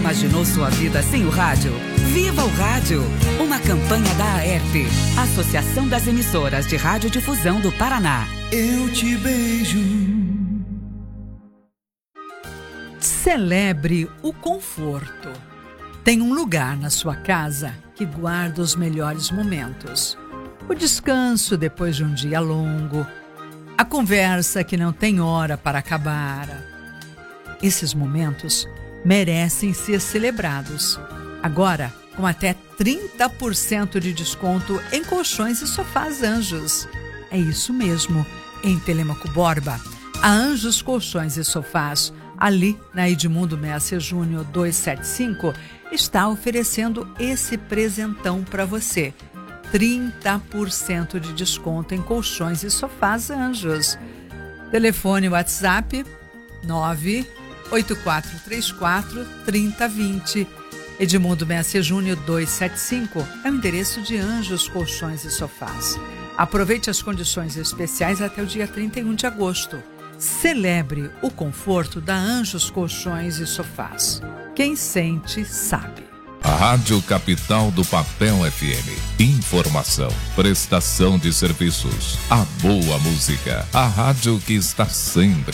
imaginou sua vida sem o rádio? Viva o Rádio! Uma campanha da AERP, Associação das Emissoras de Radiodifusão do Paraná. Eu te beijo. Celebre o conforto. Tem um lugar na sua casa que guarda os melhores momentos. O descanso depois de um dia longo. A conversa que não tem hora para acabar. Esses momentos merecem ser celebrados. Agora, com até 30% de desconto em colchões e sofás Anjos. É isso mesmo. Em Telêmaco Borba, a Anjos Colchões e Sofás, ali na Edmundo Messer Júnior 275, está oferecendo esse presentão para você. 30% de desconto em colchões e sofás Anjos. Telefone WhatsApp 98434-3020. Edmundo Messer Júnior 275 é o endereço de Anjos Colchões e Sofás. Aproveite as condições especiais até o dia 31 de agosto. Celebre o conforto da Anjos Colchões e Sofás. Quem sente, sabe. A Rádio Capital do Papel FM. Informação, prestação de serviços, a boa música. A rádio que está sempre